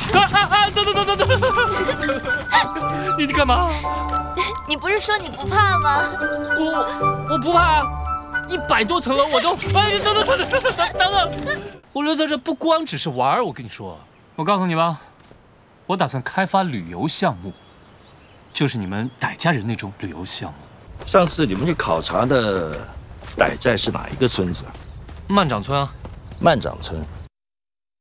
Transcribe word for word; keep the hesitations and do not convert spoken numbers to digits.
啊啊啊！等等等等等等！你干嘛？ 你不是说你不怕吗？ 我我不怕啊！一百多层楼我都……哎，等等等等等等等等！我留在这不光只是玩儿，我跟你说，我告诉你吧，我打算开发旅游项目，就是你们傣家人那种旅游项目。 上次你们去考察的傣寨是哪一个村子？ 慢长村啊。 慢长村。